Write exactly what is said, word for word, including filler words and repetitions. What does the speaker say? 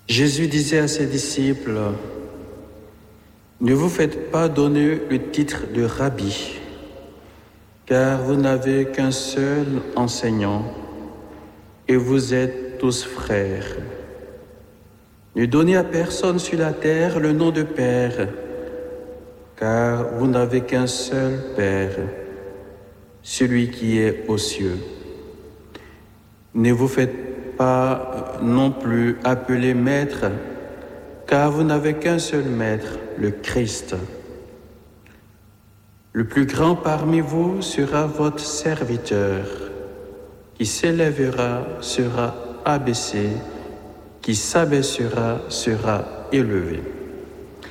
Jésus disait à ses disciples, « Ne vous faites pas donner le titre de rabbi, car vous n'avez qu'un seul enseignant, et vous êtes tous frères. Ne donnez à personne sur la terre le nom de Père, car vous n'avez qu'un seul Père, celui qui est aux cieux. Ne vous faites pas non plus appeler Maître, car vous n'avez qu'un seul Maître, le Christ. Le plus grand parmi vous sera votre serviteur, qui s'élèvera sera abaissé, qui s'abaissera sera élevé. »